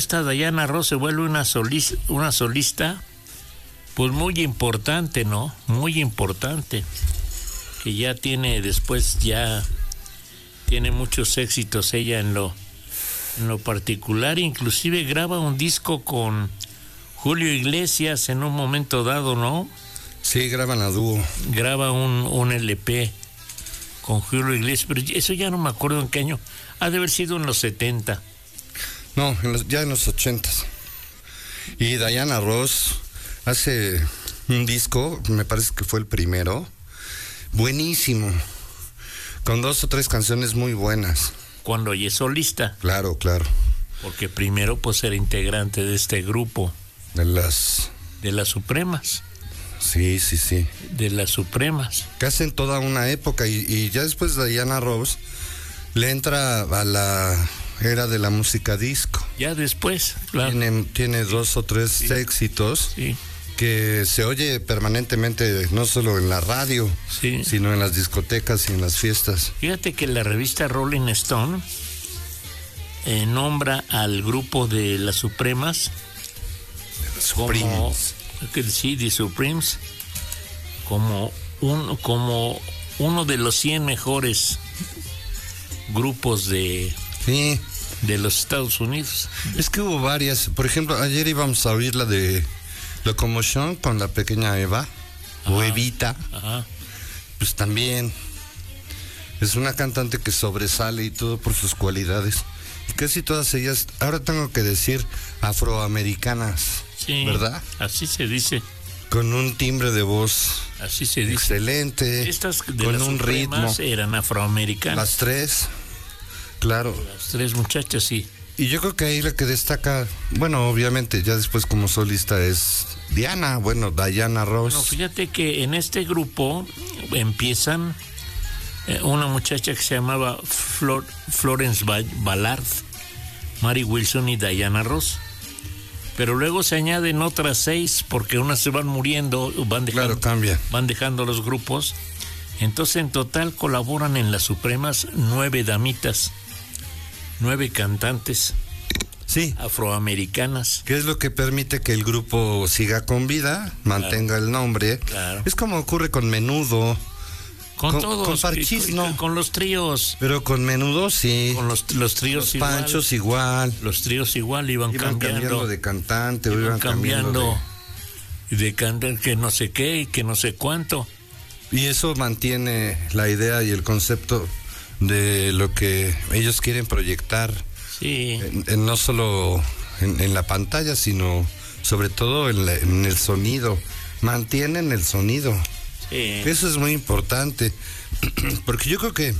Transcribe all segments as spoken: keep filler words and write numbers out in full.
esta Diana Ross se vuelve una solista, una solista, pues muy importante, ¿no? Muy importante, que ya tiene después, ya tiene muchos éxitos ella en lo, en lo particular, inclusive graba un disco con Julio Iglesias en un momento dado, ¿no? Sí, graban a dúo. Graba un, un L P con Julio Iglesias, pero eso ya no me acuerdo en qué año, ha de haber sido en los setenta. No, en los, ya en los ochentas. Y Diana Ross hace un disco, me parece que fue el primero, buenísimo, con dos o tres canciones muy buenas. Cuando ella es solista. Claro, claro. Porque primero pues era integrante de este grupo. De las... De las Supremas. Sí, sí, sí. De las Supremas. Que hacen toda una época y, y ya después Diana Ross le entra a la era de la música disco. Ya después, claro. Tiene, tiene dos o tres sí. éxitos sí. que se oye permanentemente, no solo en la radio, sí. sino en las discotecas y en las fiestas. Fíjate que la revista Rolling Stone eh, nombra al grupo de las Supremas como, sí, The Supremes, como, un, como uno de los cien mejores grupos de... Sí. De los Estados Unidos. Es que hubo varias. Por ejemplo, ayer íbamos a oír la de Locomotion con la pequeña Eva, ajá, o Evita. Ajá. Pues también es una cantante que sobresale y todo por sus cualidades. Y casi todas ellas, ahora tengo que decir, afroamericanas. Sí, ¿verdad? Así se dice. Con un timbre de voz así se dice. Excelente. Estas de con las un ritmo. Eran afroamericanas. Las tres. Claro. Las tres muchachas, sí. Y yo creo que ahí la que destaca, bueno, obviamente, ya después como solista es Diana, bueno, Diana Ross. Bueno, fíjate que en este grupo empiezan eh, una muchacha que se llamaba Flor, Florence Ballard, Mary Wilson y Diana Ross. Pero luego se añaden otras seis porque unas se van muriendo, van dejando, claro, cambia. van dejando los grupos. Entonces en total colaboran en las Supremas nueve damitas. Nueve cantantes, sí, afroamericanas. ¿Qué es lo que permite que el grupo siga con vida, mantenga claro, el nombre? Claro. Es como ocurre con Menudo. Con, con todos. Con Parchís, con, no. Con los tríos. Pero con Menudo, sí. Con los, los tríos los igual. Panchos igual. Los tríos igual iban, iban cambiando. cambiando de cantante, iban, iban cambiando. De... de cantar que no sé qué y que no sé cuánto. Y eso mantiene la idea y el concepto de lo que ellos quieren proyectar, sí, en, en no solo en, en la pantalla, sino sobre todo en, la, en el sonido. Mantienen el sonido. Sí. Eso es muy importante, porque yo creo que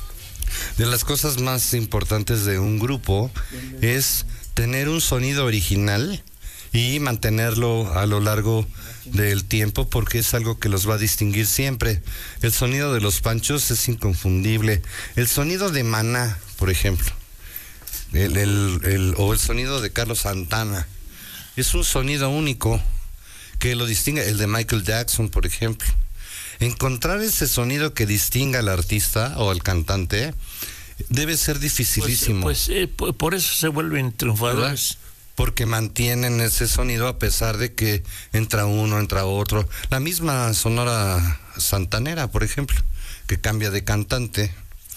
de las cosas más importantes de un grupo es tener un sonido original y mantenerlo a lo largo del tiempo, porque es algo que los va a distinguir siempre. El sonido de los Panchos es inconfundible. El sonido de Maná, por ejemplo, el, el, el, o el sonido de Carlos Santana, es un sonido único que lo distingue. El de Michael Jackson, por ejemplo. Encontrar ese sonido que distinga al artista o al cantante debe ser dificilísimo. Pues, pues eh, por eso se vuelven triunfadores. ¿Verdad? Porque mantienen ese sonido a pesar de que entra uno, entra otro. La misma Sonora Santanera, por ejemplo, que cambia de cantante.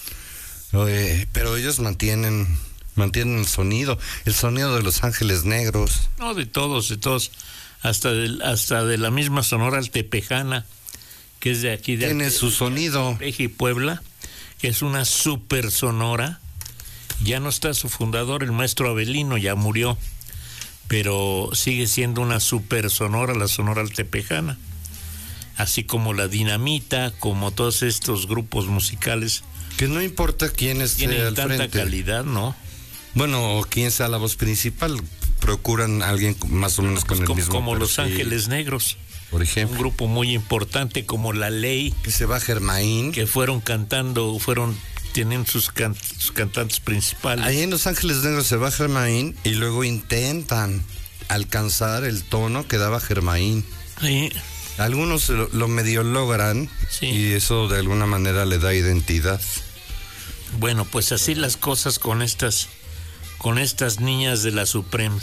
Eh, pero ellos mantienen mantienen el sonido, el sonido de Los Ángeles Negros. No, de todos, de todos. Hasta de, hasta de la misma Sonora Altepejana, que es de aquí. De Tiene Alte, su sonido. Teje y Puebla, que es una super sonora. Ya no está su fundador, el maestro Avelino, ya murió. Pero sigue siendo una super sonora, la Sonora Altepejana, así como la Dinamita, como todos estos grupos musicales. Que no importa quién esté tienen al tanta frente. calidad, ¿no? Bueno, o quién sea la voz principal, procuran a alguien más o menos pues con como, el mismo como perfil. Los Ángeles Negros, por ejemplo. Un grupo muy importante como La Ley. Que se va Germain. Que fueron cantando, fueron... tienen sus, can, sus cantantes principales. Ahí en Los Ángeles Negros se va Germain y luego intentan alcanzar el tono que daba Germain. Sí. Algunos lo, lo medio logran, sí, y eso de alguna manera le da identidad. Bueno, pues así las cosas con estas, con estas niñas de la Suprema.